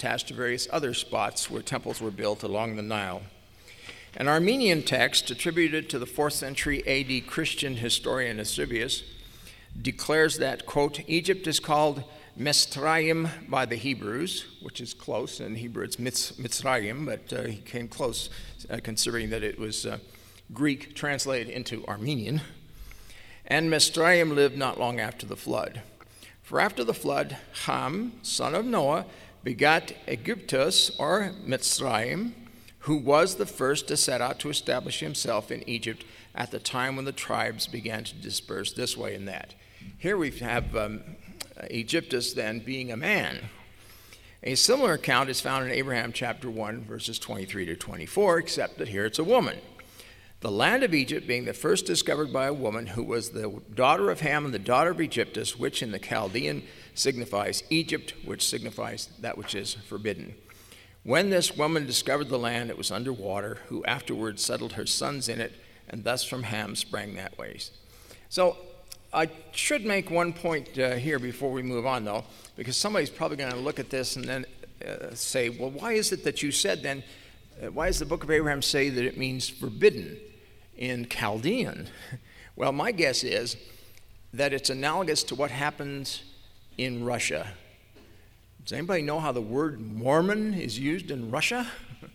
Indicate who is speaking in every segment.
Speaker 1: attached to various other spots where temples were built along the Nile. An Armenian text attributed to the 4th century AD Christian historian Eusebius declares that, quote, Egypt is called Mesraim by the Hebrews, which is close. In Hebrew it's Mitzrayim, but he came close considering that it was Greek translated into Armenian. And Mesraim lived not long after the flood. For after the flood, Ham, son of Noah, begat Aegyptus, or Mitzrayim, who was the first to set out to establish himself in Egypt at the time when the tribes began to disperse this way and that. Here we have Aegyptus then being a man. A similar account is found in Abraham chapter 1, verses 23 to 24, except that here it's a woman. The land of Egypt being the first discovered by a woman who was the daughter of Ham and the daughter of Aegyptus, which in the Chaldean signifies Egypt, which signifies that which is forbidden. When this woman discovered the land, it was under water, who afterwards settled her sons in it, and thus from Ham sprang that ways. So I should make one point here before we move on, though, because somebody's probably going to look at this and then say, well, why is it that you said then, why does the book of Abraham say that it means forbidden in Chaldean? Well, my guess is that it's analogous to what happens in Russia. Does anybody know how the word Mormon is used in Russia?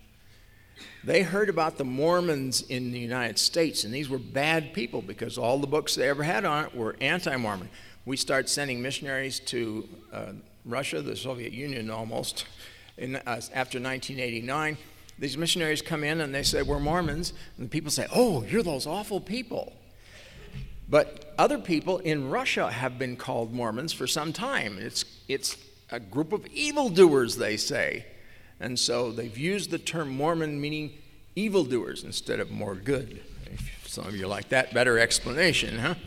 Speaker 1: They heard about the Mormons in the United States, and these were bad people because all the books they ever had on it were anti-Mormon. We start sending missionaries to Russia, the Soviet Union almost, after 1989. These missionaries come in and they say, we're Mormons, and the people say, oh, you're those awful people. But other people in Russia have been called Mormons for some time. It's a group of evildoers, they say. And so they've used the term Mormon meaning evildoers instead of more good. If some of you like that better explanation, huh?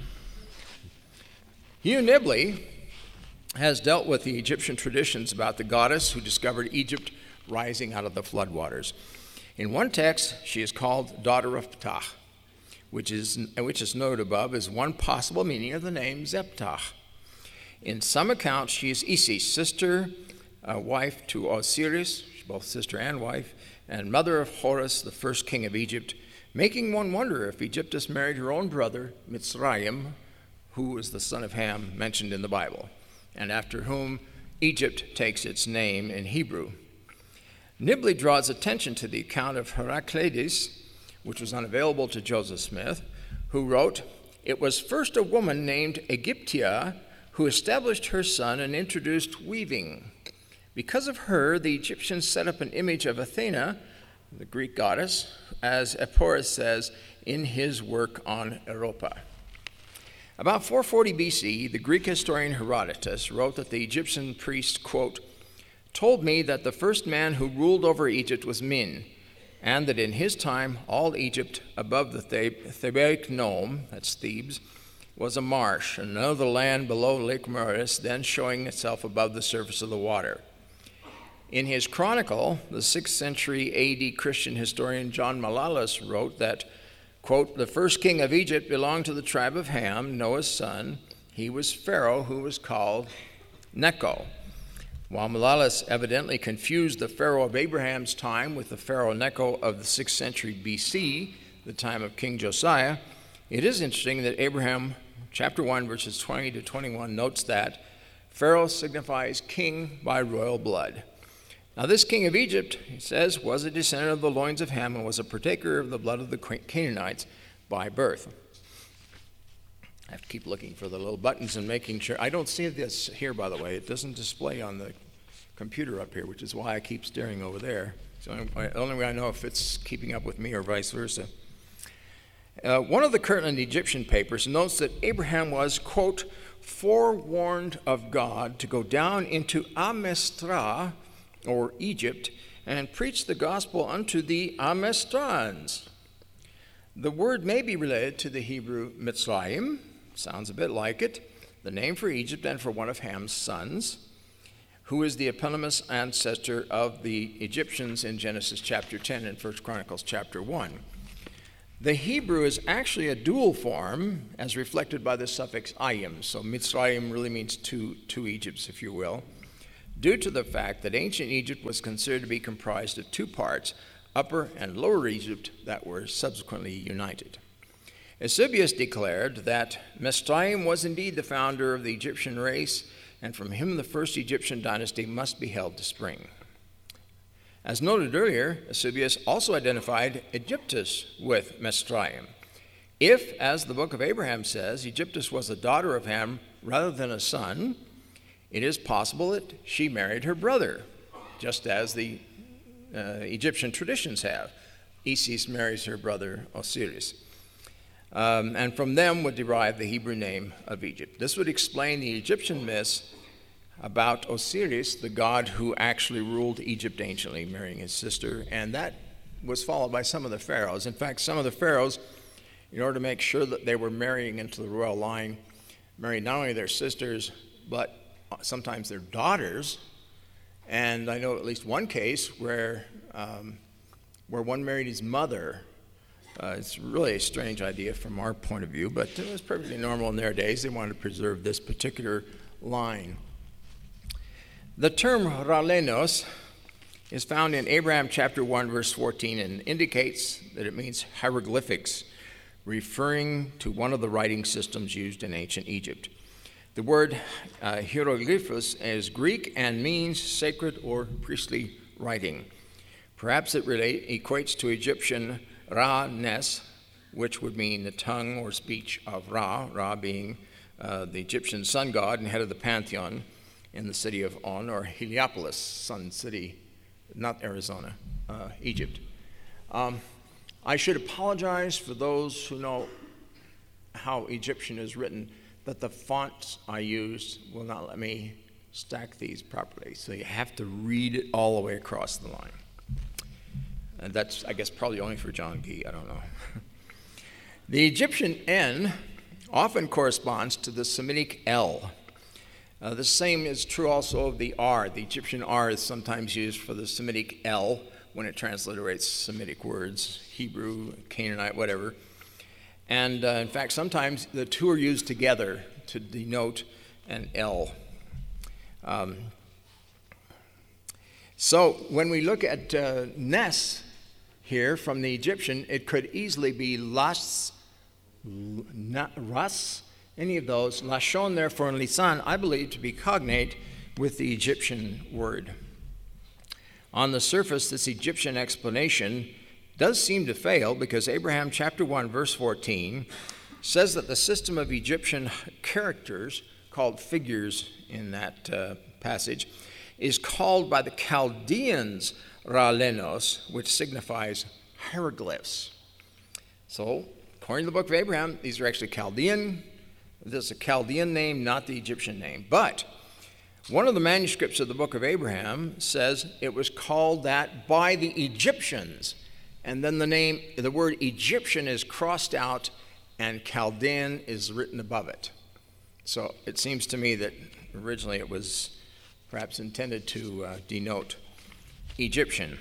Speaker 1: Hugh Nibley has dealt with the Egyptian traditions about the goddess who discovered Egypt rising out of the floodwaters. In one text, she is called daughter of Ptah, which is noted above as one possible meaning of the name Zeptah. In some accounts, she is Isis, sister, wife to Osiris, both sister and wife, and mother of Horus, the first king of Egypt, making one wonder if Aegyptus married her own brother, Mitzrayim, who was the son of Ham mentioned in the Bible, and after whom Egypt takes its name in Hebrew. Nibley draws attention to the account of Heraclides, which was unavailable to Joseph Smith, who wrote, it was first a woman named Egyptia who established her son and introduced weaving. Because of her, the Egyptians set up an image of Athena, the Greek goddess, as Eporus says in his work on Europa. About 440 BC, the Greek historian Herodotus wrote that the Egyptian priest, quote, told me that the first man who ruled over Egypt was Min, and that in his time all Egypt above the Thebaic Nome, that's Thebes, was a marsh, and another land below Lake Moeris, then showing itself above the surface of the water. In his chronicle, the 6th century AD Christian historian John Malalas wrote that, quote, the first king of Egypt belonged to the tribe of Ham, Noah's son. He was Pharaoh, who was called Necho. While Malalas evidently confused the Pharaoh of Abraham's time with the Pharaoh Necho of the 6th century BC, the time of King Josiah, it is interesting that Abraham, chapter 1, verses 20 to 21, notes that Pharaoh signifies king by royal blood. Now this king of Egypt, he says, was a descendant of the loins of Ham and was a partaker of the blood of the Canaanites by birth. I have to keep looking for the little buttons and making sure. I don't see this here, by the way. It doesn't display on the computer up here, which is why I keep staring over there. So the only way I know if it's keeping up with me or vice versa. One of the Kirtland Egyptian papers notes that Abraham was, quote, forewarned of God to go down into Amestra, or Egypt, and preach the gospel unto the Amestrans. The word may be related to the Hebrew Mitzrayim, sounds a bit like it, the name for Egypt and for one of Ham's sons, who is the eponymous ancestor of the Egyptians in Genesis chapter 10 and 1 Chronicles chapter 1. The Hebrew is actually a dual form, as reflected by the suffix ayim, so Mitzrayim really means two Egypts, if you will. due to the fact that ancient Egypt was considered to be comprised of two parts, Upper and Lower Egypt, that were subsequently united. Eusebius declared that Mesraim was indeed the founder of the Egyptian race, and from him the first Egyptian dynasty must be held to spring. As noted earlier, Eusebius also identified Egyptus with Mesraim. If, as the book of Abraham says, Egyptus was a daughter of Ham rather than a son, it is possible that she married her brother, just as the Egyptian traditions have. Isis marries her brother Osiris. And from them would derive the Hebrew name of Egypt. This would explain the Egyptian myths about Osiris, the god who actually ruled Egypt anciently, marrying his sister, and that was followed by some of the pharaohs. In fact, some of the pharaohs, in order to make sure that they were marrying into the royal line, married not only their sisters, but sometimes their daughters. And I know at least one case where one married his mother. It's really a strange idea from our point of view, but it was perfectly normal in their days. They wanted to preserve this particular line. The term Ralenos is found in Abraham chapter 1, verse 14, and indicates that it means hieroglyphics, referring to one of the writing systems used in ancient Egypt. The word hieroglyphos is Greek and means sacred or priestly writing. Perhaps it equates to Egyptian Ra-Nes, which would mean the tongue or speech of Ra, Ra being the Egyptian sun god and head of the pantheon in the city of On, or Heliopolis, Sun City, not Arizona, Egypt. I should apologize for those who know how Egyptian is written, that the fonts I use will not let me stack these properly, so you have to read it all the way across the line. And that's, I guess, probably only for John Gee, I don't know. The Egyptian N often corresponds to the Semitic L. The same is true also of the R. The Egyptian R is sometimes used for the Semitic L when it transliterates Semitic words, Hebrew, Canaanite, whatever. And in fact, sometimes the two are used together to denote an L. So when we look at Nes here from the Egyptian, it could easily be Las, Ras, any of those. Lashon, therefore, and Lisan, I believe to be cognate with the Egyptian word. On the surface, this Egyptian explanation does seem to fail, because Abraham chapter 1, verse 14 says that the system of Egyptian characters, called figures in that passage, is called by the Chaldeans Ralenos, which signifies hieroglyphs. So, according to the book of Abraham, these are actually Chaldean. This is a Chaldean name, not the Egyptian name. But one of the manuscripts of the book of Abraham says it was called that by the Egyptians. And then the word Egyptian is crossed out and Chaldean is written above it. So it seems to me that originally it was perhaps intended to denote Egyptian.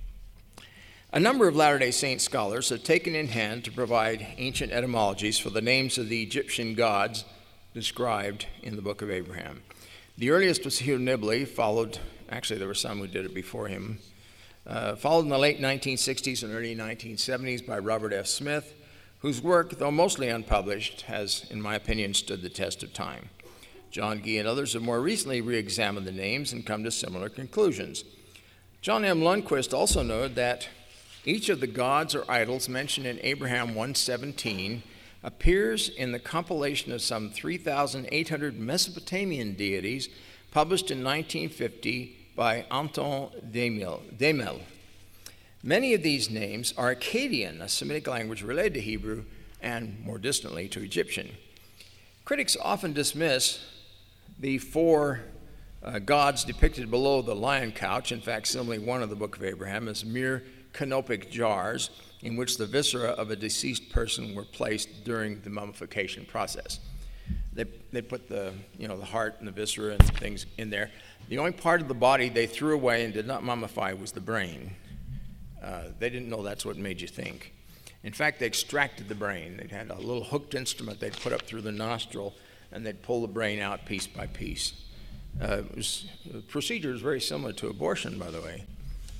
Speaker 1: A number of Latter-day Saint scholars have taken in hand to provide ancient etymologies for the names of the Egyptian gods described in the book of Abraham. The earliest was Hugh Nibley, actually there were some who did it before him, followed in the late 1960s and early 1970s by Robert F. Smith, whose work, though mostly unpublished, has, in my opinion, stood the test of time. John Gee and others have more recently re-examined the names and come to similar conclusions. John M. Lundquist also noted that each of the gods or idols mentioned in Abraham 1:17 appears in the compilation of some 3,800 Mesopotamian deities published in 1950 by Anton Demel. Many of these names are Akkadian, a Semitic language related to Hebrew and more distantly to Egyptian. Critics often dismiss the four gods depicted below the lion couch, in facsimile 1 of the book of Abraham, as mere canopic jars in which the viscera of a deceased person were placed during the mummification process. They put the heart and the viscera and things in there. The only part of the body they threw away and did not mummify was the brain. They didn't know that's what made you think. In fact, they extracted the brain. They had a little hooked instrument they'd put up through the nostril, and they'd pull the brain out piece by piece. The procedure is very similar to abortion, by the way.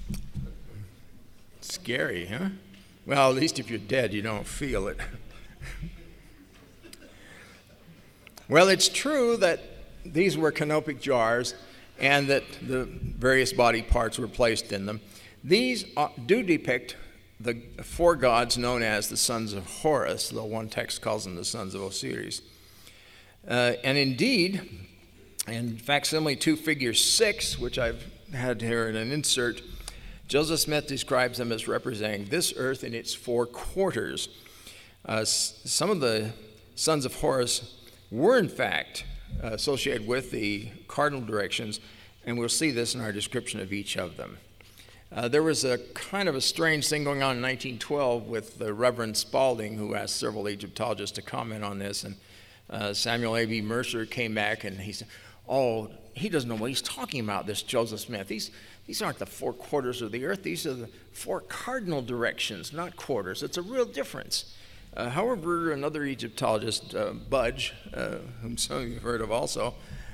Speaker 1: Scary, huh? Well, at least if you're dead, you don't feel it. Well, it's true that these were canopic jars and that the various body parts were placed in them. These do depict the four gods known as the sons of Horus, though one text calls them the sons of Osiris. And indeed, in facsimile 2 figure 6, which I've had here in an insert, Joseph Smith describes them as representing this earth in its four quarters. Some of the sons of Horus were in fact associated with the cardinal directions, and we'll see this in our description of each of them. There was a kind of a strange thing going on in 1912 with the Reverend Spalding, who asked several Egyptologists to comment on this, and Samuel A.B. Mercer came back and he said, "Oh, he doesn't know what he's talking about, this Joseph Smith. These aren't the four quarters of the earth. These are the four cardinal directions, not quarters. It's a real difference." However, another Egyptologist, Budge, whom some of you have heard of also,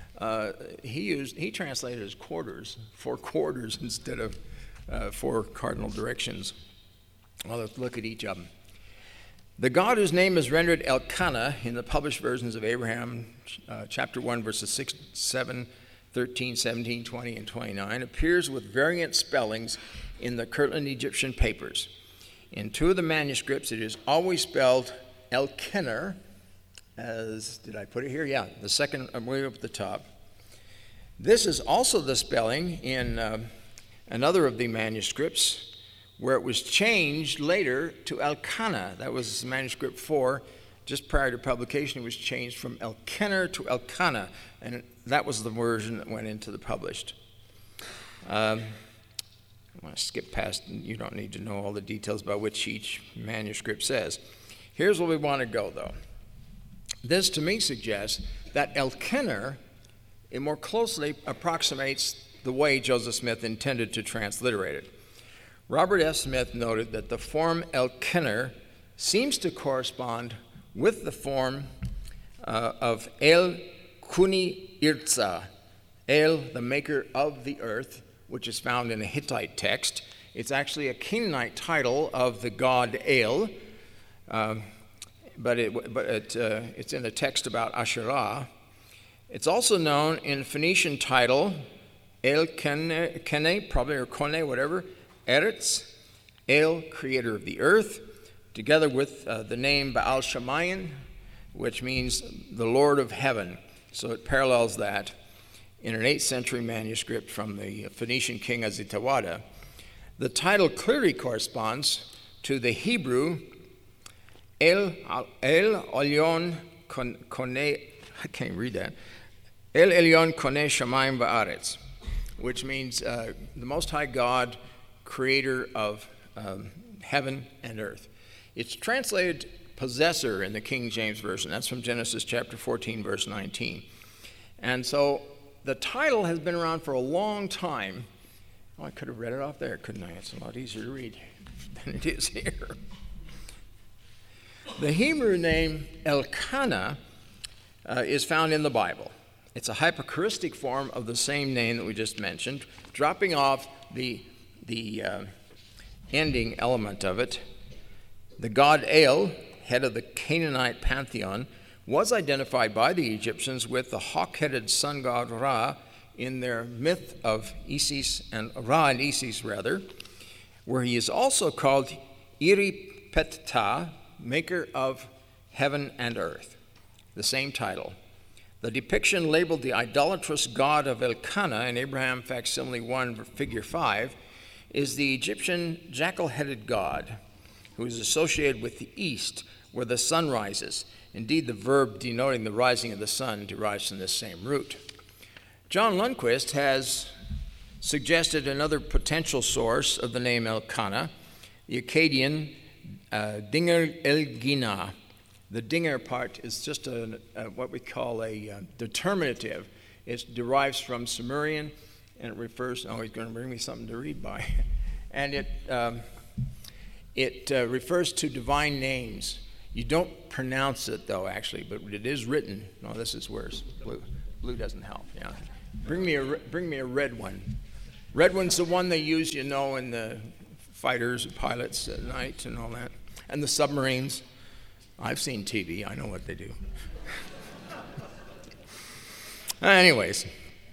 Speaker 1: he translated as quarters, four quarters instead of four cardinal directions. Well, let's look at each of them. The God whose name is rendered Elkanah in the published versions of Abraham, chapter 1, verses 6, 7, 13, 17, 20, and 29, appears with variant spellings in the Kirtland Egyptian papers. In two of the manuscripts, it is always spelled Elkener, as, did I put it here? Yeah, the second way up at the top. This is also the spelling in another of the manuscripts, where it was changed later to Elkanah. That was manuscript 4. Just prior to publication, it was changed from Elkener to Elkanah, and that was the version that went into the published. I'm going to skip past, you don't need to know all the details about which each manuscript says. Here's where we want to go, though. This, to me, suggests that Elkener, it more closely approximates the way Joseph Smith intended to transliterate it. Robert F. Smith noted that the form Elkener seems to correspond with the form of El Kuni Irza, El, the maker of the earth, which is found in a Hittite text. It's actually a Canaanite title of the god El, but it's in a text about Asherah. It's also known in Phoenician title El Kene, probably, or Kone, whatever, Eretz, El, creator of the earth, together with the name Baal Shemayin, which means the Lord of heaven. So it parallels that in an 8th century manuscript from the Phoenician king Azitawada. The title clearly corresponds to the Hebrew El Elyon Kone, I can't read that, El Elyon Kone Shemaim Ba'aretz, which means the Most High God, creator of heaven and earth. It's translated possessor in the King James Version. That's from Genesis chapter 14, verse 19. And so the title has been around for a long time. Oh, I could have read it off there, couldn't I? It's a lot easier to read than it is here. The Hebrew name Elkanah is found in the Bible. It's a hyperchoristic form of the same name that we just mentioned, dropping off the ending element of it. The god El, head of the Canaanite pantheon, was identified by the Egyptians with the hawk-headed sun god Ra in their myth of Isis and Ra and Isis, rather, where he is also called Iripetta, maker of heaven and earth, the same title. The depiction labeled the idolatrous god of Elkanah in Abraham facsimile 1, figure 5, is the Egyptian jackal-headed god who is associated with the east, where the sun rises. Indeed, the verb denoting the rising of the sun derives from this same root. John Lundquist has suggested another potential source of the name Elkanah, the Akkadian Dinger El-Gina. The Dinger part is just what we call a determinative. It derives from Sumerian, and it refers, oh, he's going to bring me something to read by. And it refers to divine names. You don't pronounce it, though, actually, but it is written. No, this is worse. Blue doesn't help, yeah. Bring me a red one. Red one's the one they use, in the fighters, pilots at night and all that. And the submarines. I've seen TV. I know what they do. Anyways.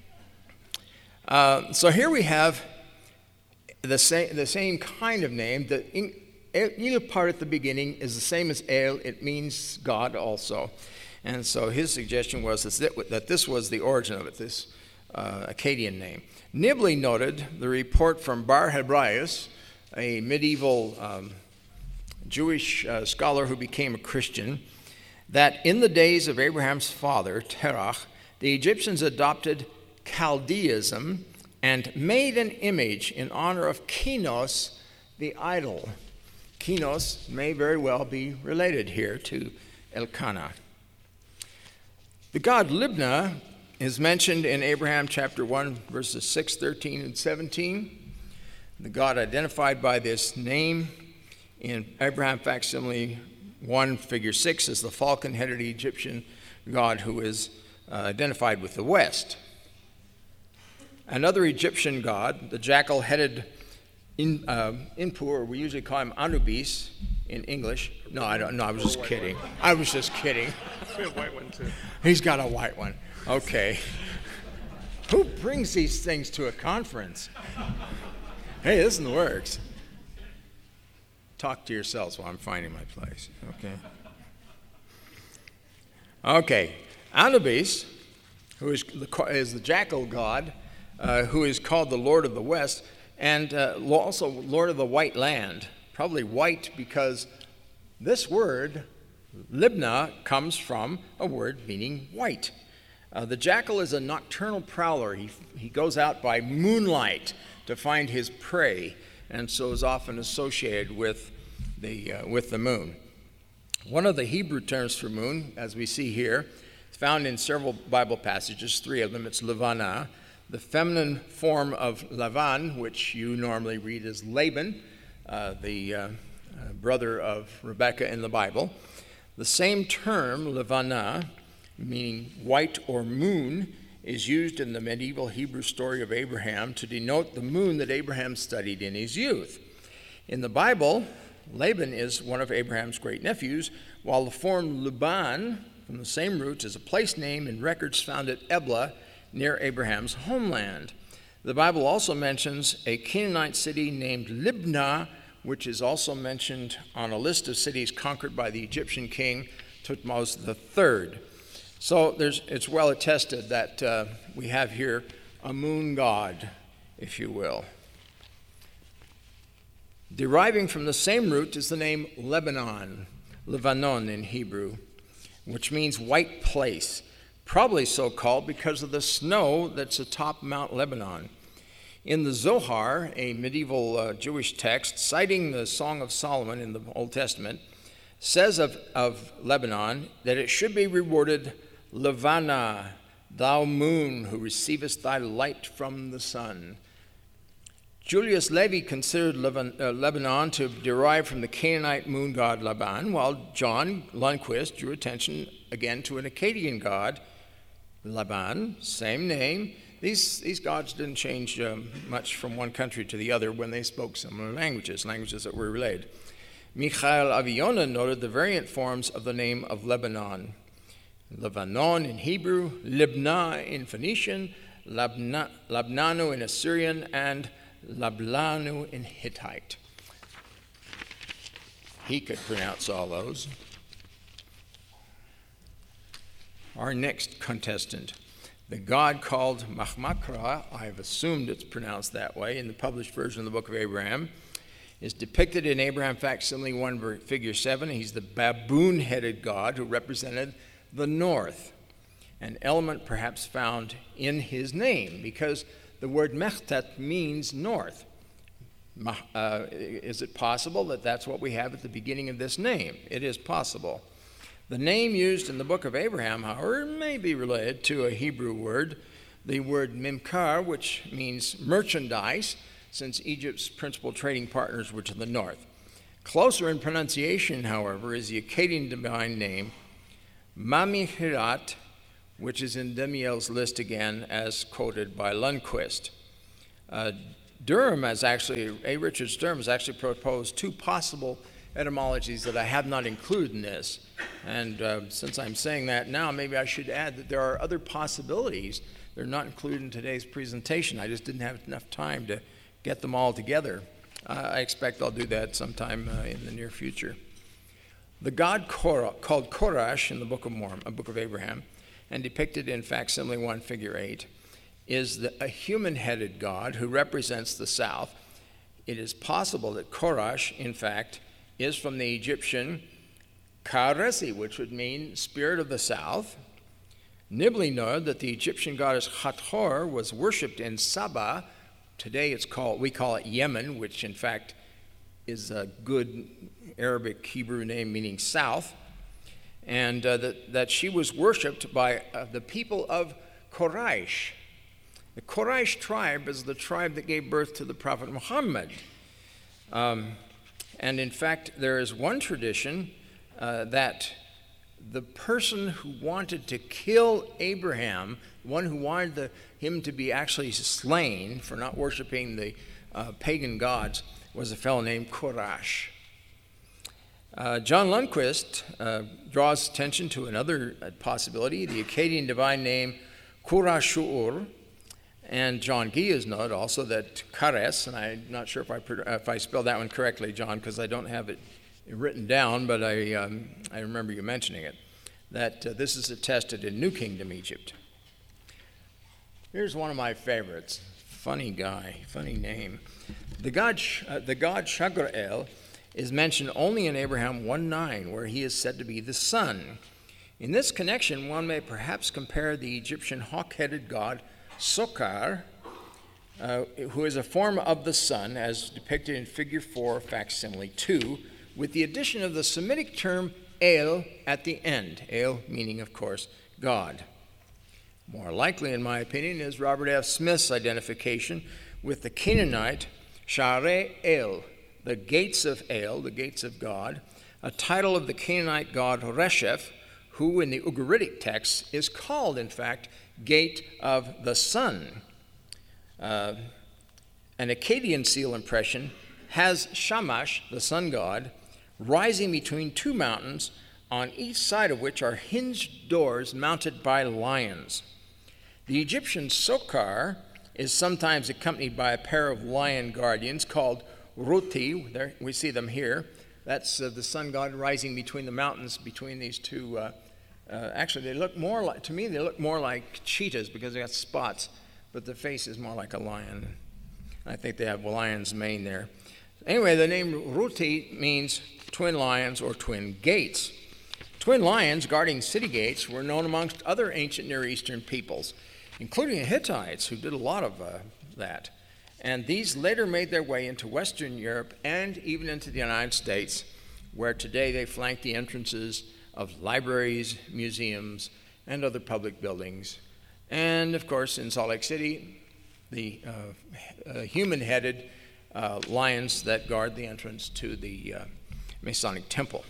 Speaker 1: So here we have the same kind of name. The El part at the beginning is the same as El. It means God also. And so his suggestion was that this was the origin of it, this Akkadian name. Nibley noted the report from Bar Hebraeus, a medieval Jewish scholar who became a Christian, that in the days of Abraham's father, Terach, the Egyptians adopted Chaldeism and made an image in honor of Kinos, the idol. Kinos may very well be related here to Elkanah. The god Libnah is mentioned in Abraham chapter 1, verses 6, 13, and 17. The god identified by this name in Abraham facsimile 1, figure 6 is the falcon-headed Egyptian god who is identified with the west. Another Egyptian god, the jackal-headed Inpu, or we usually call him Anubis in English. No, I don't. No, I was just kidding. I was just kidding.
Speaker 2: We have a white one too.
Speaker 1: He's got a white one. Okay. Who brings these things to a conference? Hey, this in the works. Talk to yourselves while I'm finding my place. Okay. Anubis, who is the jackal god, who is called the Lord of the West, and also Lord of the White Land. Probably white because this word, Libnah, comes from a word meaning white. The jackal is a nocturnal prowler. He goes out by moonlight to find his prey, and so is often associated with the moon. One of the Hebrew terms for moon, as we see here, is found in several Bible passages, 3 of them. It's Levana, the feminine form of Lavan, which you normally read as Laban, the brother of Rebekah in the Bible. The same term, Levana, meaning white or moon, is used in the medieval Hebrew story of Abraham to denote the moon that Abraham studied in his youth. In the Bible, Laban is one of Abraham's great nephews, while the form Luban, from the same roots, is a place name in records found at Ebla, near Abraham's homeland. The Bible also mentions a Canaanite city named Libnah, which is also mentioned on a list of cities conquered by the Egyptian king Thutmose III. So it's well attested that we have here a moon god, if you will. Deriving from the same root is the name Lebanon in Hebrew, which means white place, probably so called because of the snow that's atop Mount Lebanon. In the Zohar, a medieval Jewish text citing the Song of Solomon in the Old Testament, says of Lebanon that it should be rewarded, Levana, thou moon who receivest thy light from the sun. Julius Levy considered Lebanon to derive from the Canaanite moon god Laban, while John Lundquist drew attention again to an Akkadian god, Laban, same name. These gods didn't change much from one country to the other when they spoke similar languages that were related. Michael Aviona noted the variant forms of the name of Lebanon. Lebanon in Hebrew, Libnah in Phoenician, Labnanu in Assyrian, and Lablanu in Hittite. He could pronounce all those. Our next contestant, the god called Machmakra, I've assumed it's pronounced that way in the published version of the Book of Abraham, is depicted in Abraham facsimile 1, figure 7. He's the baboon-headed god who represented the north, an element perhaps found in his name because the word Mechtet means north. Is it possible that that's what we have at the beginning of this name? It is possible. The name used in the Book of Abraham, however, may be related to a Hebrew word, the word Mimkar, which means merchandise, since Egypt's principal trading partners were to the north. Closer in pronunciation, however, is the Akkadian divine name Mamihirat which is in Demiel's list again as quoted by Lundquist. Durham has actually, A. Richards Durham has actually proposed two possible etymologies that I have not included in this. And since I'm saying that now, maybe I should add that there are other possibilities. They're not included in today's presentation. I just didn't have enough time to get them all together. I expect I'll do that sometime in the near future. The god called Korash in the Book of Mormon, Book of Abraham, and depicted in facsimile 1, figure 8, is a human-headed god who represents the south. It is possible that Korash, in fact, is from the Egyptian Karesi, which would mean spirit of the south. Nibley noted that the Egyptian goddess Hathor was worshipped in Saba. Today we call it Yemen, which in fact is a good Arabic Hebrew name meaning south, and that she was worshipped by the people of Quraysh. The Quraysh tribe is the tribe that gave birth to the Prophet Muhammad. And in fact, there is one tradition that the person who wanted to kill Abraham, one who wanted him to be actually slain for not worshiping the pagan gods, was a fellow named Quraysh. John Lundquist draws attention to another possibility, the Akkadian divine name Qurashur, and John Gia's note also that Kares, and I'm not sure if I spelled that one correctly, John, because I don't have it written down, but I remember you mentioning it, that this is attested in New Kingdom Egypt. Here's one of my favorites. Funny guy, funny name. The god Shagra'el is mentioned only in Abraham 1:9, where he is said to be the sun. In this connection, one may perhaps compare the Egyptian hawk-headed god Sokar, who is a form of the sun, as depicted in figure 4, facsimile 2, with the addition of the Semitic term El at the end. El meaning, of course, God. More likely, in my opinion, is Robert F. Smith's identification with the Canaanite Sha'arei El, the gates of El, the gates of God, a title of the Canaanite god Resheph, who in the Ugaritic text is called, in fact, Gate of the Sun. An Akkadian seal impression has Shamash, the sun god, rising between two mountains, on each side of which are hinged doors mounted by lions. The Egyptian Sokar is sometimes accompanied by a pair of lion guardians called Ruti. There, we see them here. That's the sun god rising between the mountains between these two. Actually, they look more like, to me, they look more like cheetahs because they got spots, but the face is more like a lion. I think they have a lion's mane there. Anyway, the name Ruti means twin lions or twin gates. Twin lions guarding city gates were known amongst other ancient Near Eastern peoples, including the Hittites, who did a lot of that. And these later made their way into Western Europe and even into the United States, where today they flank the entrances of libraries, museums, and other public buildings. And of course, in Salt Lake City, the human-headed lions that guard the entrance to the Masonic Temple.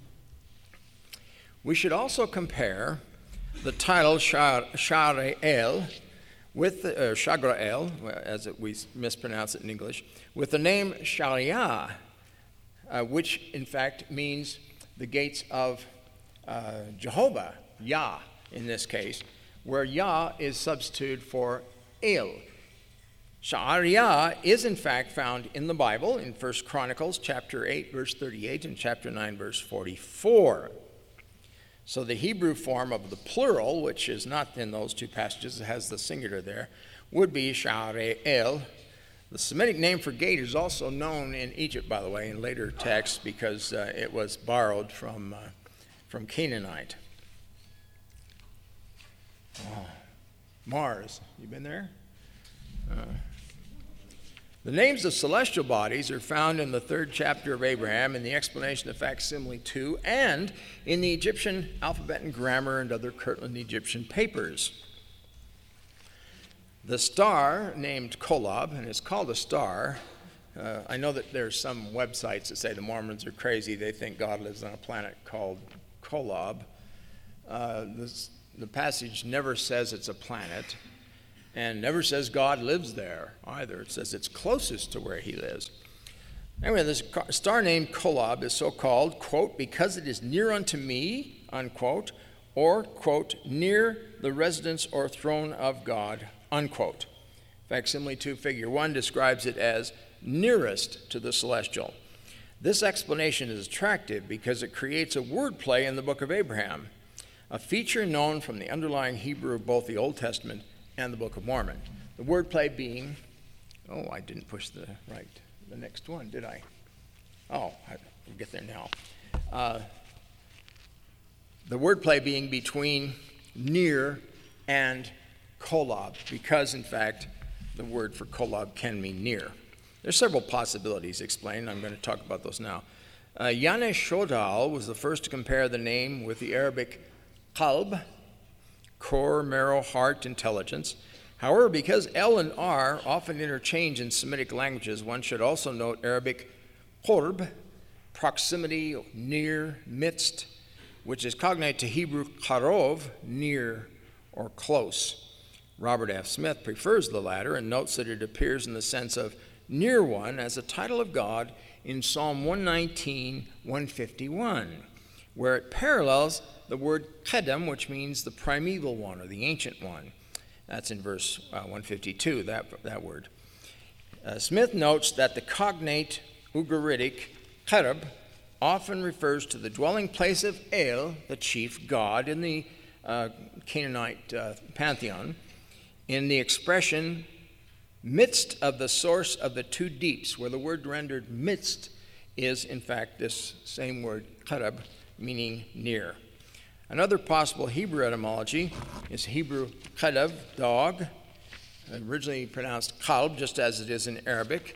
Speaker 1: We should also compare the title Sha'arei with Shagra'el, as we mispronounce it in English, with the name Sharia, which in fact means the gates of Jehovah, Yah in this case, where Yah is substituted for El. Sha'ariyah is in fact found in the Bible in 1 Chronicles chapter 8, verse 38 and chapter 9, verse 44. So the Hebrew form of the plural, which is not in those two passages, it has the singular there, would be Sha'arei. The Semitic name for gate is also known in Egypt, by the way, in later texts because it was borrowed from Canaanite. Oh, Mars, you been there? The names of celestial bodies are found in the 3rd chapter of Abraham in the explanation of facsimile 2 and in the Egyptian alphabet and grammar and other Kirtland Egyptian papers. The star named Kolob, and it's called a star. I know that there's some websites that say the Mormons are crazy. They think God lives on a planet called Kolob. the passage never says it's a planet and never says God lives there either. It says it's closest to where he lives. Anyway, this star named Kolob is so called, quote, because it is near unto me, unquote, or, quote, near the residence or throne of God, unquote. Facsimile 2, figure 1 describes it as nearest to the celestial. This explanation is attractive because it creates a wordplay in the book of Abraham, a feature known from the underlying Hebrew of both the Old Testament and the Book of Mormon. The wordplay being, I didn't push the next one, did I? We'll get there now. The wordplay being between near and Kolob, because in fact the word for Kolob can mean near. There's several possibilities explained. I'm going to talk about those now. Yanesh Shodal was the first to compare the name with the Arabic qalb, core, marrow, heart, intelligence. However, because L and R often interchange in Semitic languages, one should also note Arabic qurb, proximity, near, midst, which is cognate to Hebrew qarov, near or close. Robert F. Smith prefers the latter and notes that it appears in the sense of near one as a title of God in Psalm 119, 151, where it parallels the word kedem, which means the primeval one or the ancient one. That's in verse 152, that word. Smith notes that the cognate Ugaritic kerub often refers to the dwelling place of El, the chief god in the Canaanite pantheon, in the expression midst of the source of the two deeps, where the word rendered midst is in fact this same word kerub, meaning near. Another possible Hebrew etymology is Hebrew khalev, dog, originally pronounced kalb, just as it is in Arabic.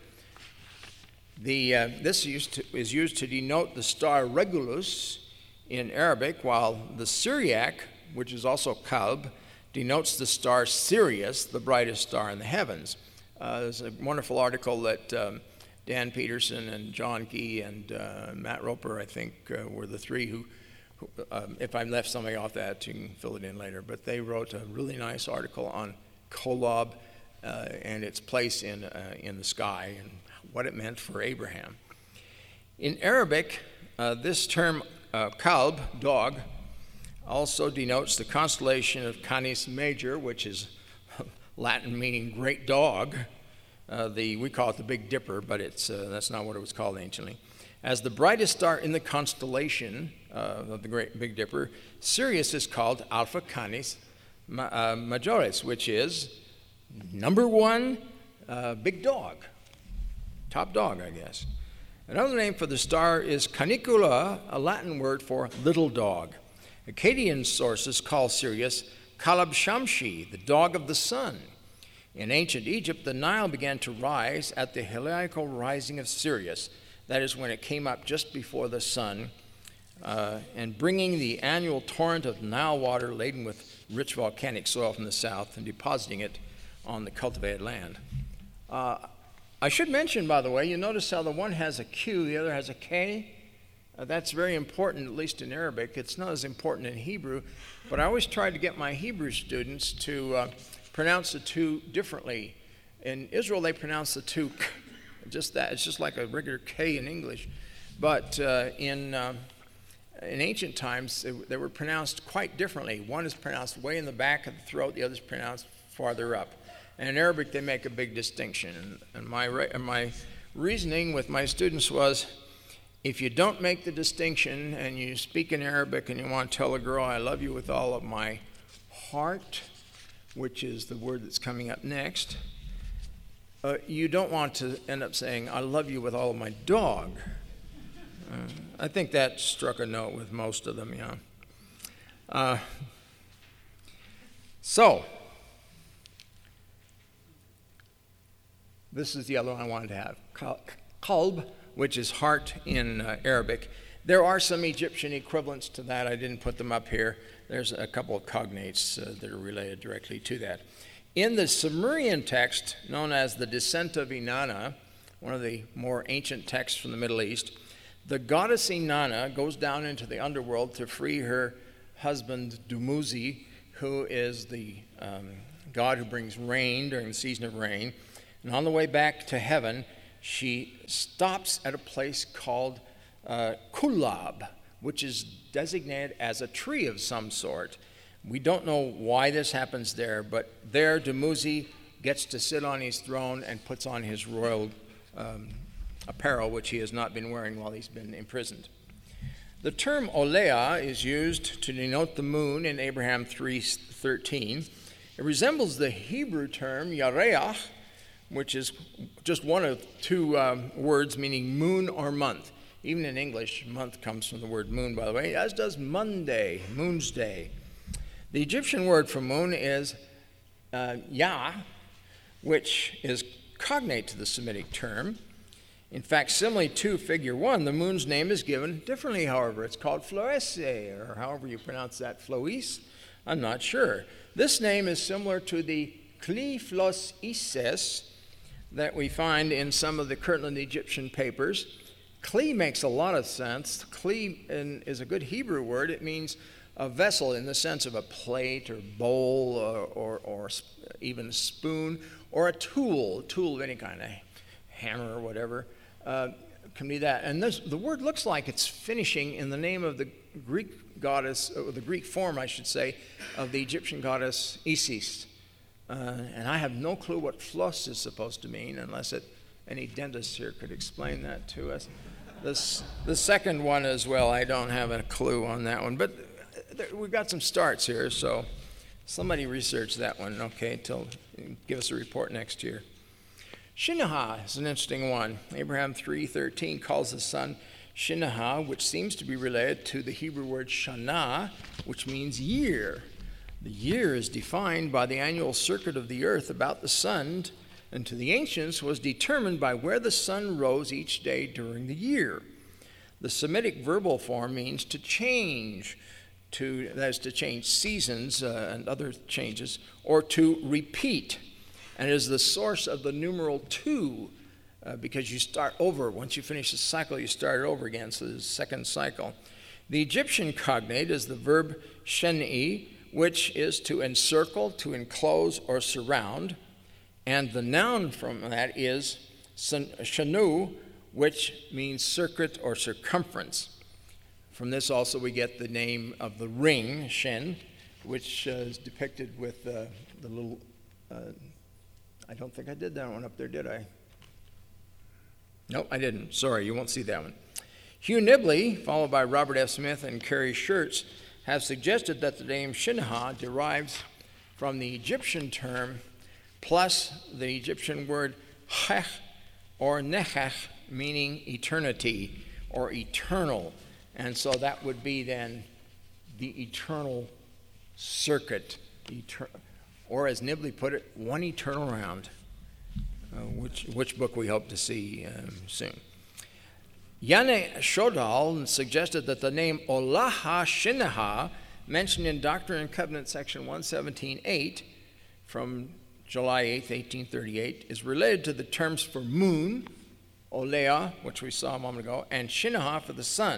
Speaker 1: This is used to denote the star Regulus in Arabic, while the Syriac, which is also kalb, denotes the star Sirius, the brightest star in the heavens. There's a wonderful article that Dan Peterson and John Gee and Matt Roper, I think, were the three who if I left something off that, you can fill it in later. But they wrote a really nice article on Kolob and its place in the sky and what it meant for Abraham. In Arabic, this term kalb, dog, also denotes the constellation of Canis Major, which is Latin meaning great dog. We call it the Big Dipper, but that's not what it was called anciently. As the brightest star in the constellation of the Great Big Dipper, Sirius is called Alpha Canis Majoris, which is number one big dog, top dog, I guess. Another name for the star is Canicula, a Latin word for little dog. Akkadian sources call Sirius Kalab Shamshi, the dog of the sun. In ancient Egypt, the Nile began to rise at the heliacal rising of Sirius. That is when it came up just before the sun, and bringing the annual torrent of Nile water laden with rich volcanic soil from the south and depositing it on the cultivated land. I should mention, by the way, you notice how the one has a Q, the other has a K? That's very important, at least in Arabic. It's not as important in Hebrew, but I always try to get my Hebrew students to pronounce the two differently. In Israel, they pronounce the two just that. It's just like a regular K in English. But in ancient times, they were pronounced quite differently. One is pronounced way in the back of the throat, the other is pronounced farther up. And in Arabic, they make a big distinction. And my reasoning with my students was, if you don't make the distinction and you speak in Arabic and you want to tell a girl, I love you with all of my heart, which is the word that's coming up next, you don't want to end up saying, I love you with all of my dog. I think that struck a note with most of them, yeah. So, this is the other one I wanted to have. Qalb, which is heart in Arabic. There are some Egyptian equivalents to that. I didn't put them up here. There's a couple of cognates that are related directly to that. In the Sumerian text, known as the Descent of Inanna, one of the more ancient texts from the Middle East, the goddess Inanna goes down into the underworld to free her husband Dumuzi, who is the god who brings rain during the season of rain. And on the way back to heaven, she stops at a place called Kulab, which is designated as a tree of some sort. We don't know why this happens there, but there Dumuzi gets to sit on his throne and puts on his royal apparel, which he has not been wearing while he's been imprisoned. The term Olea is used to denote the moon in Abraham 3:13. It resembles the Hebrew term Yareach, which is just one of two words meaning moon or month. Even in English, month comes from the word moon, by the way, as does Monday, Moon's Day. The Egyptian word for moon is Yah, which is cognate to the Semitic term. In fact, similarly to figure 1, the moon's name is given differently, however. It's called Floese, or however you pronounce that, Flois. I'm not sure. This name is similar to the Kli Flos Ises that we find in some of the Kirtland Egyptian papers. Kli makes a lot of sense. Kli is a good Hebrew word. It means a vessel in the sense of a plate or bowl or even a spoon, or a tool of any kind, a hammer or whatever, can be that. And the word looks like it's finishing in the name of the Greek goddess, or the Greek form, I should say, of the Egyptian goddess Isis. And I have no clue what floss is supposed to mean, unless any dentist here could explain that to us. The second one as well, I don't have a clue on that one. But we've got some starts here, so somebody research that one, okay, give us a report next year. Shinnah is an interesting one. Abraham 3:13 calls the son Shinnah, which seems to be related to the Hebrew word shana, which means year. The year is defined by the annual circuit of the earth about the sun, and to the ancients was determined by where the sun rose each day during the year. The Semitic verbal form means to change, that is to change seasons and other changes, or to repeat, and is the source of the numeral 2, because you start over. Once you finish the cycle, you start it over again, so there's a second cycle. The Egyptian cognate is the verb sheni, which is to encircle, to enclose, or surround, and the noun from that is shanu, which means circuit or circumference. From this also we get the name of the ring, Shen, which is depicted with the little, I don't think I did that one up there, did I? Nope, I didn't. Sorry, you won't see that one. Hugh Nibley, followed by Robert F. Smith and Kerry Schertz, have suggested that the name Shinnah derives from the Egyptian term plus the Egyptian word chech or nechech, meaning eternity or eternal. And so that would be then the eternal circuit, or as Nibley put it, one eternal round, which book we hope to see soon. Yane Shodal suggested that the name Olaha Shinnah, mentioned in Doctrine and Covenants section 117.8 from July 8, 1838, is related to the terms for moon, Olea, which we saw a moment ago, and Shinnah for the sun.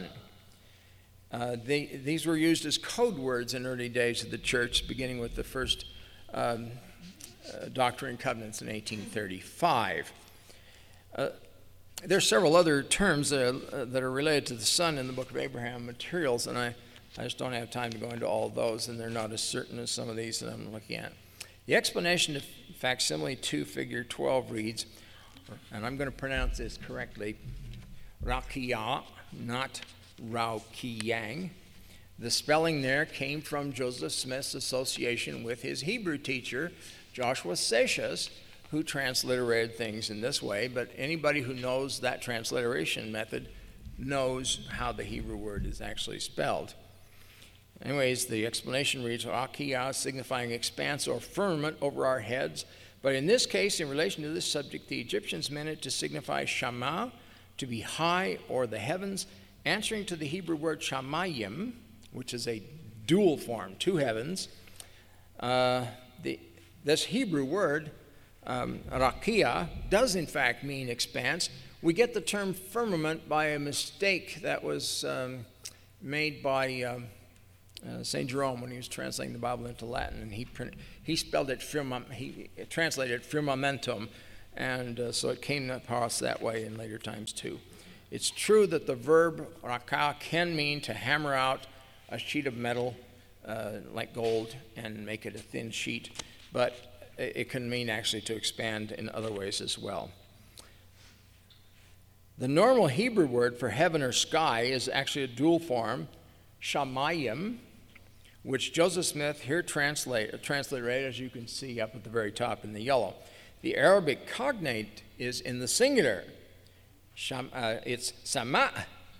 Speaker 1: These were used as code words in early days of the church, beginning with the first Doctrine and Covenants in 1835. There are several other terms that are related to the sun in the Book of Abraham materials, and I just don't have time to go into all those, and they're not as certain as some of these that I'm looking at. The explanation of facsimile 2, figure 12 reads, and I'm going to pronounce this correctly, Rakia, not Raukiyang. The spelling there came from Joseph Smith's association with his Hebrew teacher, Joshua Seixas, who transliterated things in this way, but anybody who knows that transliteration method knows how the Hebrew word is actually spelled. Anyways, the explanation reads, Rakia, signifying expanse or firmament over our heads, but in this case, in relation to this subject, the Egyptians meant it to signify shama, to be high or the heavens, answering to the Hebrew word shamayim, which is a dual form, two heavens. This Hebrew word, rakia, does in fact mean expanse. We get the term firmament by a mistake that was made by St. Jerome, when he was translating the Bible into Latin, and he spelled it he translated it firmamentum, and so it came across that way in later times too. It's true that the verb raka can mean to hammer out a sheet of metal like gold and make it a thin sheet, but it can mean actually to expand in other ways as well. The normal Hebrew word for heaven or sky is actually a dual form, shamayim, which Joseph Smith here translated right as you can see up at the very top in the yellow. The Arabic cognate is in the singular. It's sama,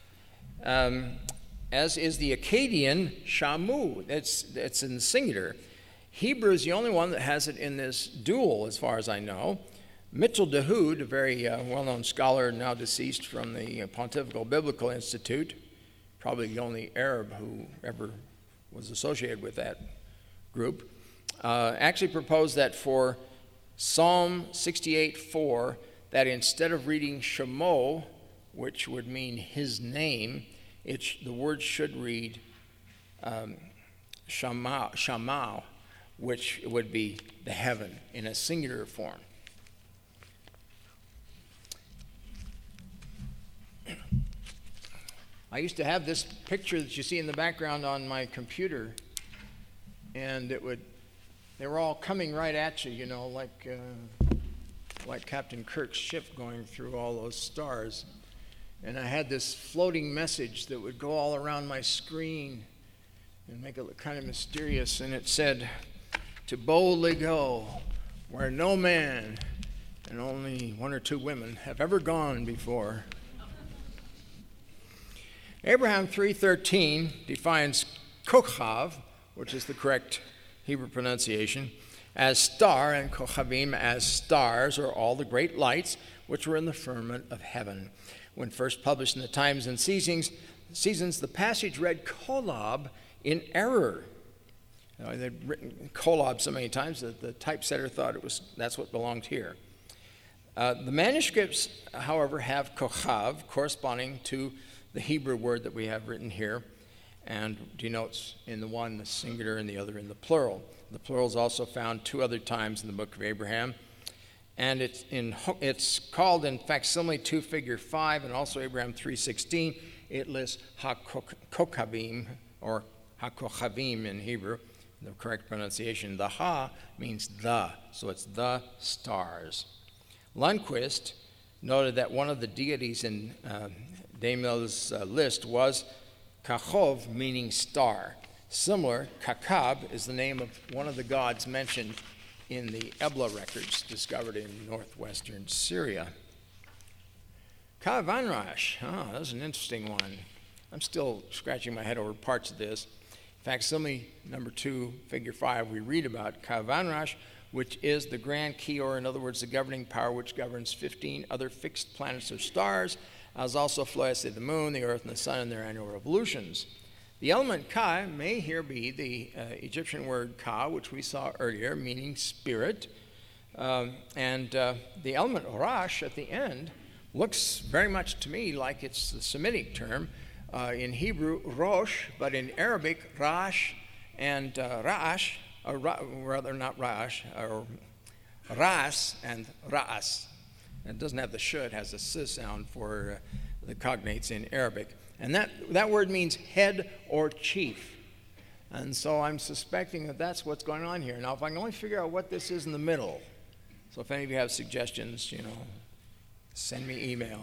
Speaker 1: as is the Akkadian shamu. It's in the singular. Hebrew is the only one that has it in this dual, as far as I know. Mitchell Dahoud, a very well-known scholar now deceased from the Pontifical Biblical Institute, probably the only Arab who ever was associated with that group, actually proposed that for Psalm 68:4, that instead of reading Shemo, which would mean his name, the word should read Shamau, which would be the heaven in a singular form. I used to have this picture that you see in the background on my computer, and they were all coming right at you, like Captain Kirk's ship going through all those stars. And I had this floating message that would go all around my screen and make it look kind of mysterious, and it said, "To boldly go where no man and only one or two women have ever gone before." Abraham 3:13 defines kochav, which is the correct Hebrew pronunciation, as star, and kochavim as stars, or all the great lights which were in the firmament of heaven. When first published in the Times and Seasons, the passage read kolab in error. They'd written kolab so many times that the typesetter thought that's what belonged here. The manuscripts, however, have kochav corresponding to the Hebrew word that we have written here, and denotes in the one the singular and the other in the plural. The plural is also found 2 other times in the book of Abraham, and it's called in facsimile 2 figure 5, and also Abraham 3:16. It lists hakokhavim, or hakochavim in Hebrew, the correct pronunciation. The ha means the, so it's the stars. Lundquist noted that one of the deities in Damiel's list was Kachov, meaning star. Similar, Kakab is the name of one of the gods mentioned in the Ebla records discovered in northwestern Syria. Kavanrash, that was an interesting one. I'm still scratching my head over parts of this. Facsimile number 2, figure 5, we read about Kavanrash, which is the grand key, or in other words, the governing power which governs 15 other fixed planets or stars, as also Floyase, the moon, the earth, and the sun in their annual revolutions. The element Ka may here be the Egyptian word Ka, which we saw earlier, meaning spirit. And the element Rash at the end looks very much to me like it's the Semitic term. In Hebrew, Rosh, but in Arabic, Rash and Ra'ash, or rather not Rash, or Ras and Ra'as. It doesn't have the sh, it has a s sound for the cognates in Arabic. And that word means head or chief. And so I'm suspecting that that's what's going on here. Now, if I can only figure out what this is in the middle, so if any of you have suggestions, send me email.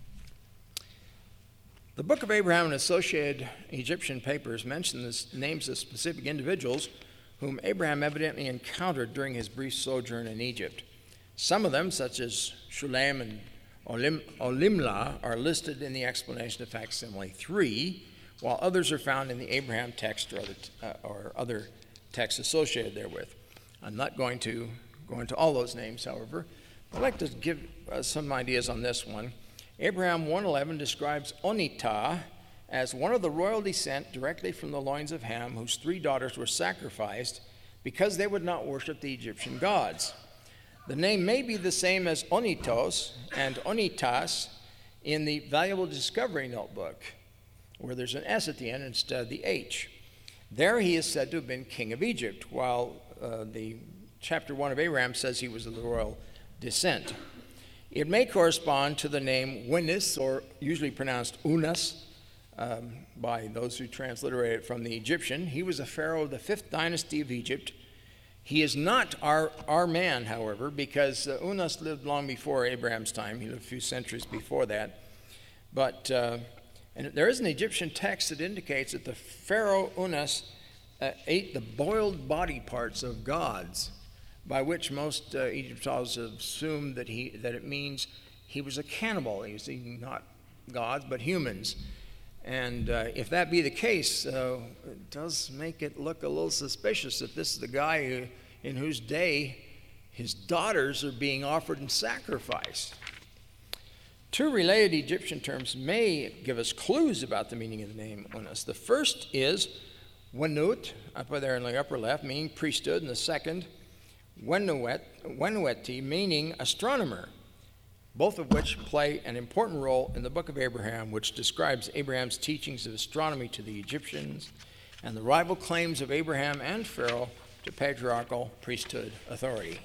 Speaker 1: The Book of Abraham and associated Egyptian papers mention names of specific individuals whom Abraham evidently encountered during his brief sojourn in Egypt. Some of them, such as Shulaim and Olimla, are listed in the explanation of facsimile 3, while others are found in the Abraham text or other texts associated therewith. I'm not going to go into all those names, however. I'd like to give some ideas on this one. Abraham 1:11 describes Onita as one of the royal descent directly from the loins of Ham, whose 3 daughters were sacrificed because they would not worship the Egyptian gods. The name may be the same as Onitos and Onitas in the Valuable Discovery Notebook, where there's an S at the end instead of the H. There he is said to have been king of Egypt, while the chapter 1 of Abraham says he was of the royal descent. It may correspond to the name Winnis, or usually pronounced Unas, by those who transliterate it from the Egyptian. He was a pharaoh of the 5th dynasty of Egypt. He is not our man, however, because Unas lived long before Abraham's time. He lived a few centuries before that. But and there is an Egyptian text that indicates that the pharaoh Unas ate the boiled body parts of gods, by which most Egyptologists assume that it means he was a cannibal. He was eating not gods but humans. And if that be the case, it does make it look a little suspicious that this is the guy in whose day his daughters are being offered in sacrifice. Two related Egyptian terms may give us clues about the meaning of the name Unas. The first is Wenut, up there in the upper left, meaning priesthood, and the second, Wenueti, meaning astronomer, both of which play an important role in the book of Abraham, which describes Abraham's teachings of astronomy to the Egyptians and the rival claims of Abraham and Pharaoh to patriarchal priesthood authority.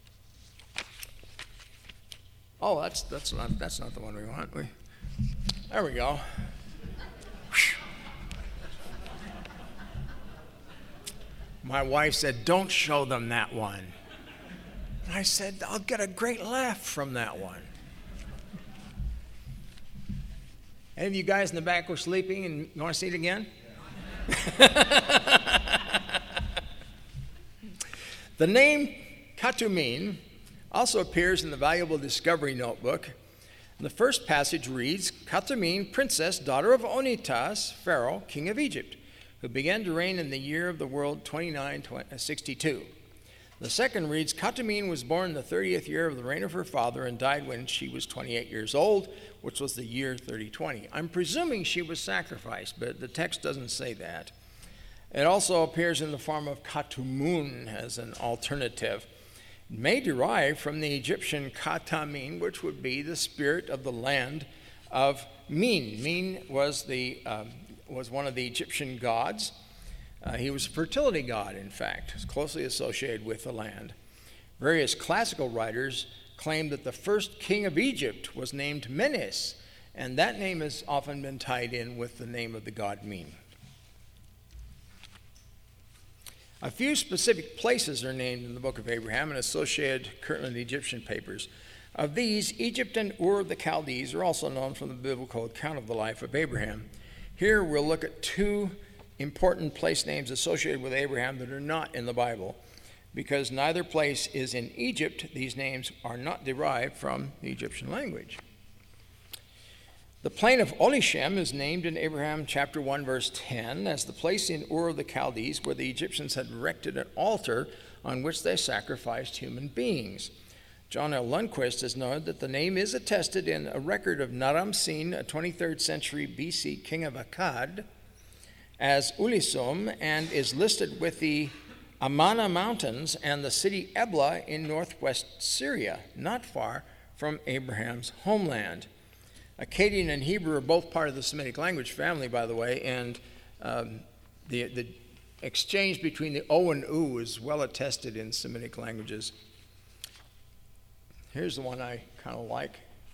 Speaker 1: Oh, that's not the one we want. There we go. My wife said, "Don't show them that one." And I said, "I'll get a great laugh from that one." Any of you guys in the back were sleeping and you want to see it again? The name Katumin also appears in the valuable Discovery Notebook. The first passage reads, Katumin, princess, daughter of Onitas, Pharaoh, king of Egypt, who began to reign in the year of the world 2962. The second reads, Katumin was born in the 30th year of the reign of her father and died when she was 28 years old, which was the year 3020. I'm presuming she was sacrificed, but the text doesn't say that. It also appears in the form of Katumun as an alternative. It may derive from the Egyptian Katamin, which would be the spirit of the land of Min. Min was one of the Egyptian gods. He was a fertility god, in fact. It's closely associated with the land. Various classical writers claim that the first king of Egypt was named Menes, and that name has often been tied in with the name of the god Min. A few specific places are named in the book of Abraham and associated currently in the Egyptian papers. Of these, Egypt and Ur of the Chaldees are also known from the biblical account of the life of Abraham. Here we'll look at two important place names associated with Abraham that are not in the Bible. Because neither place is in Egypt, these names are not derived from the Egyptian language. The plain of Olishem is named in Abraham chapter 1, verse 10, as the place in Ur of the Chaldees where the Egyptians had erected an altar on which they sacrificed human beings. John L. Lundquist has noted that the name is attested in a record of Naram Sin, a 23rd century BC king of Akkad, as Ulisum, and is listed with the Amana Mountains and the city Ebla in northwest Syria, not far from Abraham's homeland. Akkadian and Hebrew are both part of the Semitic language family, by the way, and the exchange between the O and U is well attested in Semitic languages. Here's the one I kind of like.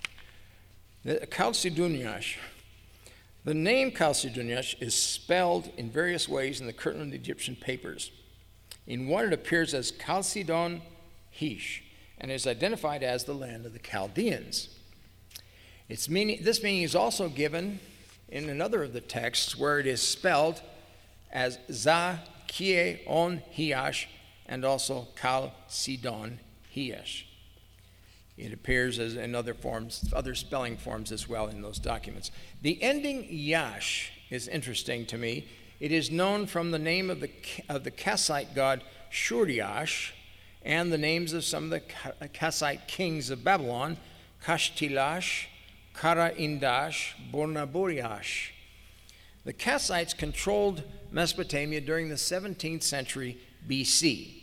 Speaker 1: Chalcedoniash. The name Chalcedoniash is spelled in various ways in the Kirtland Egyptian papers. In one, it appears as Chalcedon Hish and is identified as the land of the Chaldeans. This meaning is also given in another of the texts where it is spelled as Za-Kie-On Hiash and also Chalcedon Hiash. It appears as in other spelling forms as well in those documents. The ending Yash is interesting to me. It is known from the name of the Kassite god Shuryash and the names of some of the Kassite kings of Babylon, Kashtilash, Kara-Indash, Bornaburiash. The Kassites controlled Mesopotamia during the 17th century BC.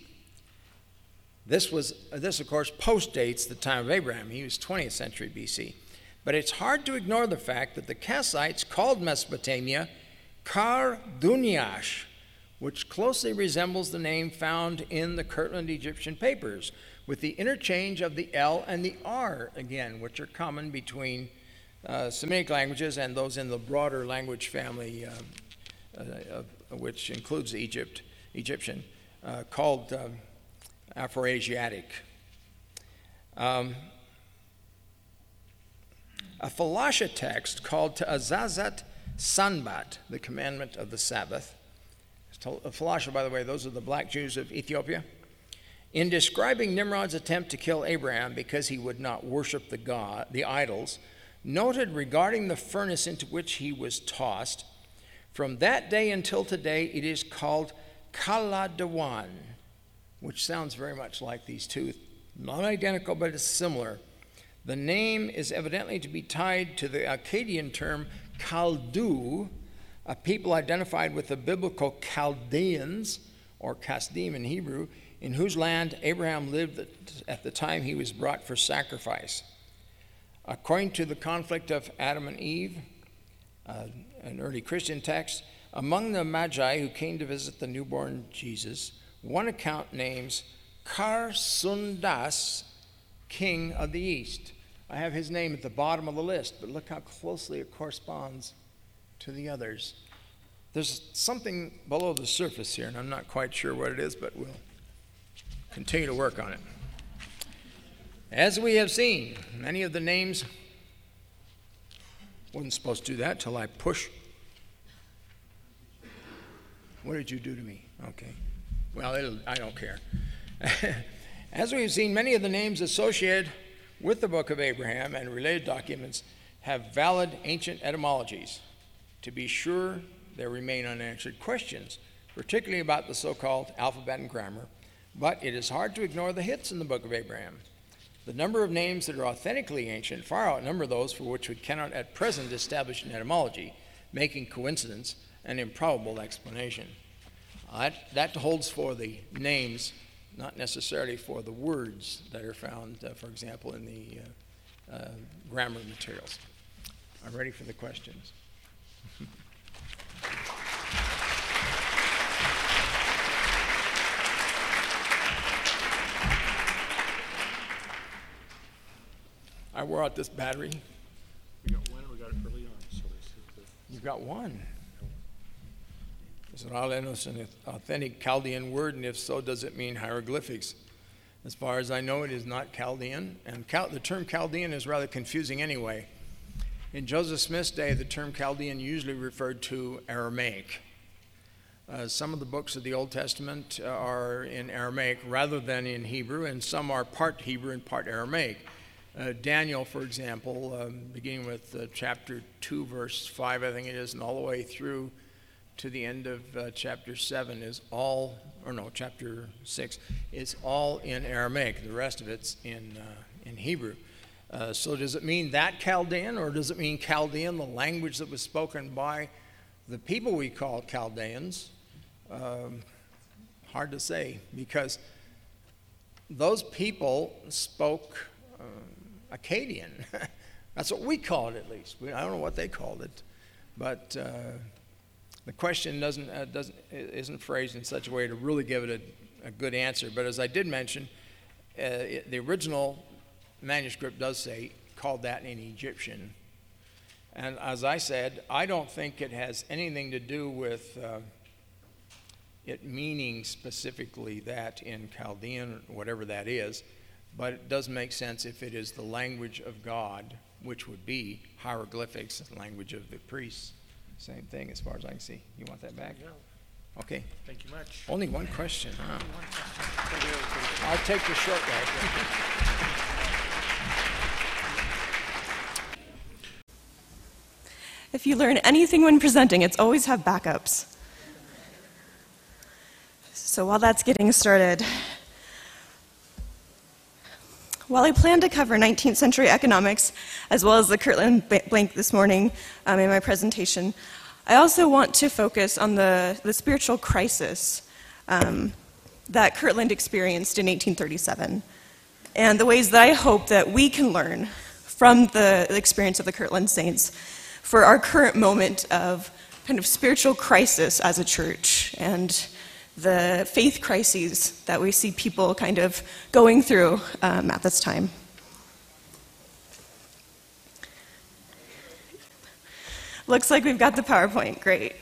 Speaker 1: This, of course, postdates the time of Abraham. He was 20th century BC. But it's hard to ignore the fact that the Kassites called Mesopotamia Kar Duniash, which closely resembles the name found in the Kirtland Egyptian papers, with the interchange of the L and the R again, which are common between Semitic languages and those in the broader language family, which includes Egyptian, called Afroasiatic. A Falasha text called Ta'azazat Sanbat, the commandment of the Sabbath. Falasha, by the way, those are the black Jews of Ethiopia. In describing Nimrod's attempt to kill Abraham because he would not worship the idols, noted regarding the furnace into which he was tossed, from that day until today it is called Kaladawan, which sounds very much like these two. Not identical, but it's similar. The name is evidently to be tied to the Akkadian term Kaldu, a people identified with the biblical Chaldeans, or Kasdim in Hebrew, in whose land Abraham lived at the time he was brought for sacrifice. According to the conflict of Adam and Eve, an early Christian text, among the Magi who came to visit the newborn Jesus, one account names Karsundas, king of the east. I have his name at the bottom of the list, but look how closely it corresponds to the others. There's something below the surface here, and I'm not quite sure what it is, but we'll continue to work on it. As we have seen, many of the names, wasn't supposed to do that till I push. What did you do to me? Okay. Well, I don't care. As we've seen, many of the names associated with the Book of Abraham and related documents have valid ancient etymologies. To be sure, there remain unanswered questions, particularly about the so-called alphabet and grammar, but it is hard to ignore the hits in the Book of Abraham. The number of names that are authentically ancient far outnumber those for which we cannot at present establish an etymology, making coincidence an improbable explanation. That holds for the names, not necessarily for the words that are found, for example, in the grammar materials. I'm ready for the questions. I wore out this battery.
Speaker 2: We got one, we got it early on. So
Speaker 1: You've got one. Is Ralenos an authentic Chaldean word, and if so, does it mean hieroglyphics? As far as I know, it is not Chaldean, and the term Chaldean is rather confusing anyway. In Joseph Smith's day, the term Chaldean usually referred to Aramaic. Some of the books of the Old Testament are in Aramaic rather than in Hebrew, and some are part Hebrew and part Aramaic. Daniel, for example, beginning with chapter 2, verse 5, I think it is, and all the way through to the end of chapter 7 is all, or no, chapter 6 is all in Aramaic. The rest of it's in Hebrew. So does it mean that Chaldean, or does it mean Chaldean, the language that was spoken by the people we call Chaldeans? Hard to say, because those people spoke Akkadian. That's what we call it, at least. I don't know what they called it, but the question isn't phrased in such a way to really give it a good answer. But as I did mention, the original manuscript does say, called that in Egyptian. And as I said, I don't think it has anything to do with it meaning specifically that in Chaldean, whatever that is, but it does make sense if it is the language of God, which would be hieroglyphics, the language of the priests. Same thing as far as I can see. You want that back?
Speaker 2: Yeah.
Speaker 1: Okay.
Speaker 2: Thank you much.
Speaker 1: Only one question, huh? I'll take the short guy.
Speaker 3: If you learn anything when presenting, it's always have backups. So while that's getting started, while I plan to cover 19th century economics, as well as the Kirtland blank this morning in my presentation, I also want to focus on the spiritual crisis that Kirtland experienced in 1837, and the ways that I hope that we can learn from the experience of the Kirtland saints for our current moment of kind of spiritual crisis as a church, and the faith crises that we see people kind of going through at this time. Looks like we've got the PowerPoint. Great.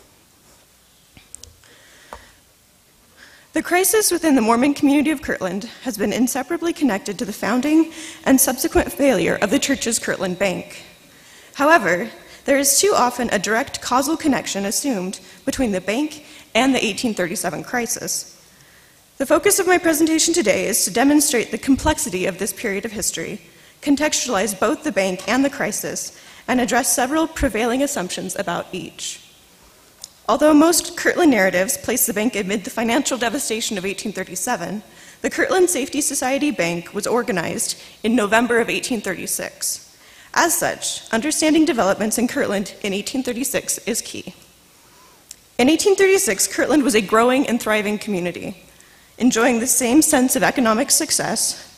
Speaker 3: The crisis within the Mormon community of Kirtland has been inseparably connected to the founding and subsequent failure of the church's Kirtland Bank. However, there is too often a direct causal connection assumed between the bank and the 1837 crisis. The focus of my presentation today is to demonstrate the complexity of this period of history, contextualize both the bank and the crisis, and address several prevailing assumptions about each. Although most Kirtland narratives place the bank amid the financial devastation of 1837, the Kirtland Safety Society Bank was organized in November of 1836. As such, understanding developments in Kirtland in 1836 is key. In 1836, Kirtland was a growing and thriving community, enjoying the same sense of economic success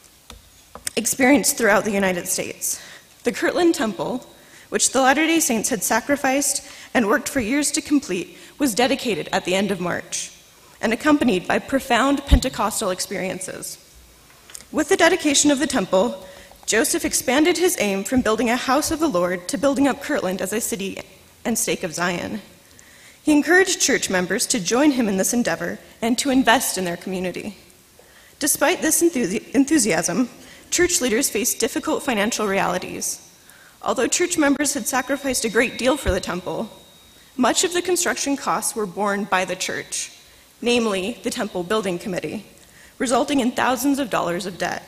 Speaker 3: experienced throughout the United States. The Kirtland Temple, which the Latter-day Saints had sacrificed and worked for years to complete, was dedicated at the end of March and accompanied by profound Pentecostal experiences. With the dedication of the temple, Joseph expanded his aim from building a house of the Lord to building up Kirtland as a city and stake of Zion. He encouraged church members to join him in this endeavor and to invest in their community. Despite this enthusiasm, church leaders faced difficult financial realities. Although church members had sacrificed a great deal for the temple, much of the construction costs were borne by the church, namely the Temple Building Committee, resulting in thousands of dollars of debt.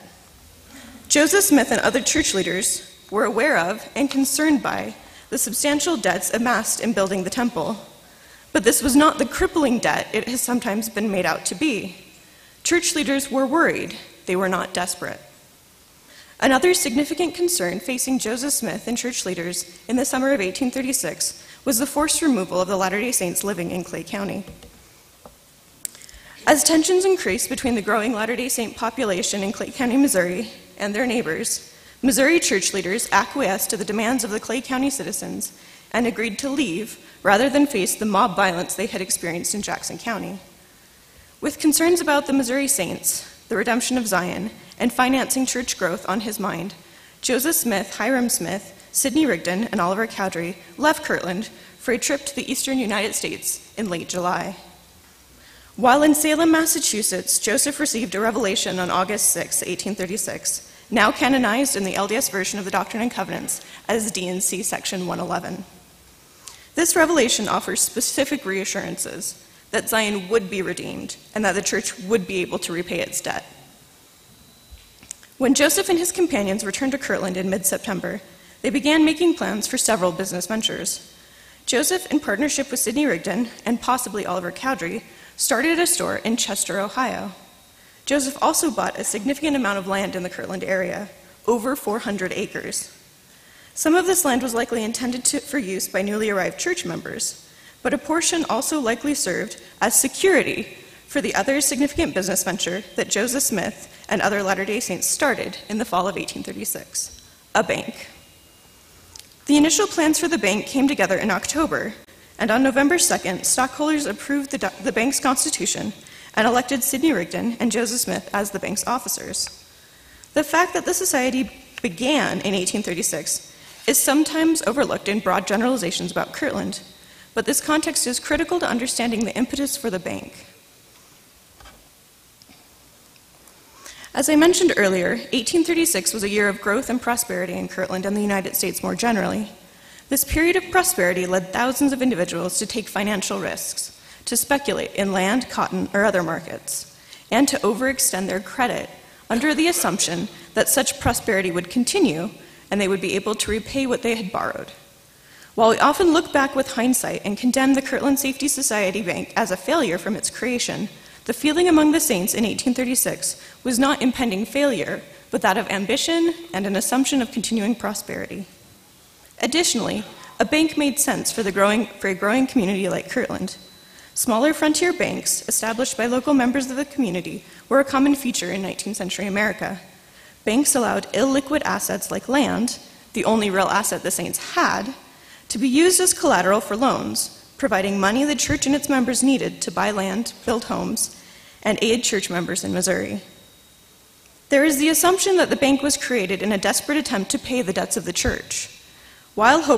Speaker 3: Joseph Smith and other church leaders were aware of and concerned by the substantial debts amassed in building the temple. But this was not the crippling debt it has sometimes been made out to be. Church leaders were worried. They were not desperate. Another significant concern facing Joseph Smith and church leaders in the summer of 1836 was the forced removal of the Latter-day Saints living in Clay County. As tensions increased between the growing Latter-day Saint population in Clay County, Missouri, and their neighbors, Missouri church leaders acquiesced to the demands of the Clay County citizens and agreed to leave rather than face the mob violence they had experienced in Jackson County. With concerns about the Missouri Saints, the redemption of Zion, and financing church growth on his mind, Joseph Smith, Hiram Smith, Sidney Rigdon, and Oliver Cowdery left Kirtland for a trip to the eastern United States in late July. While in Salem, Massachusetts, Joseph received a revelation on August 6, 1836, now canonized in the LDS version of the Doctrine and Covenants as D&C Section 111. This revelation offers specific reassurances that Zion would be redeemed and that the church would be able to repay its debt. When Joseph and his companions returned to Kirtland in mid-September, they began making plans for several business ventures. Joseph, in partnership with Sidney Rigdon and possibly Oliver Cowdery, started a store in Chester, Ohio. Joseph also bought a significant amount of land in the Kirtland area, over 400 acres. Some of this land was likely intended for use by newly arrived church members, but a portion also likely served as security for the other significant business venture that Joseph Smith and other Latter-day Saints started in the fall of 1836, a bank. The initial plans for the bank came together in October, and on November 2nd, stockholders approved the bank's constitution and elected Sidney Rigdon and Joseph Smith as the bank's officers. The fact that the society began in 1836 is sometimes overlooked in broad generalizations about Kirtland, but this context is critical to understanding the impetus for the bank. As I mentioned earlier, 1836 was a year of growth and prosperity in Kirtland and the United States more generally. This period of prosperity led thousands of individuals to take financial risks, to speculate in land, cotton, or other markets, and to overextend their credit under the assumption that such prosperity would continue and they would be able to repay what they had borrowed. While we often look back with hindsight and condemn the Kirtland Safety Society Bank as a failure from its creation, the feeling among the saints in 1836 was not impending failure, but that of ambition and an assumption of continuing prosperity. Additionally, a bank made sense for a growing community like Kirtland. Smaller frontier banks, established by local members of the community, were a common feature in 19th century America. Banks allowed illiquid assets like land, the only real asset the saints had, to be used as collateral for loans, providing money the church and its members needed to buy land, build homes, and aid church members in Missouri. There is the assumption that the bank was created in a desperate attempt to pay the debts of the church. While